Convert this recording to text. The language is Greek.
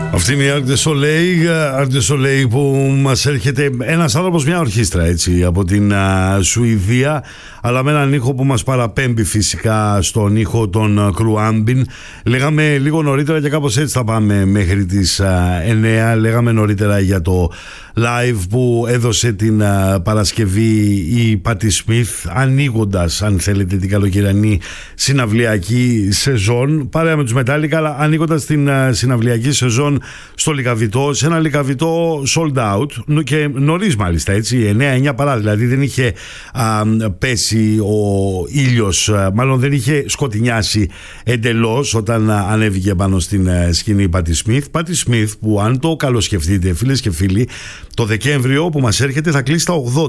Αυτή είναι η Arc de Soleil που μας έρχεται ένας άνθρωπος, μια ορχήστρα έτσι, από την Σουηδία, αλλά με έναν ήχο που μας παραπέμπει φυσικά στον ήχο των Κρουάμπιν. Λέγαμε λίγο νωρίτερα και κάπως έτσι θα πάμε μέχρι τις 9. Λέγαμε νωρίτερα για το live που έδωσε την Παρασκευή η Patti Smith, ανοίγοντας, αν θέλετε, την καλοκαιρινή συναυλιακή σεζόν παρέα με τους Metallica, αλλά ανοίγοντας την συναυλιακή σεζόν στο Λυκαβητό, σε ένα Λυκαβητό sold out και νωρίς μάλιστα, έτσι, 9 παρά, δηλαδή δεν είχε πέσει ο ήλιος, μάλλον δεν είχε σκοτεινιάσει εντελώς όταν ανέβηκε πάνω στην σκηνή η Patti Smith. Patti Smith που, αν το καλοσκεφτείτε φίλες και φίλοι, το Δεκέμβριο που μας έρχεται θα κλείσει τα 80.